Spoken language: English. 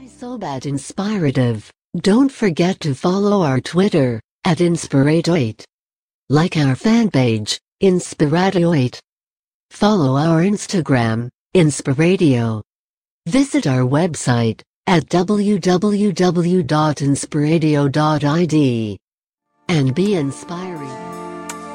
so bad inspirative. Don't forget to follow our Twitter, @Inspirato8. Like our fan page, Inspirato8. Follow our Instagram, Inspiratio. Visit our website, at www.inspiratio.id. And be inspiring.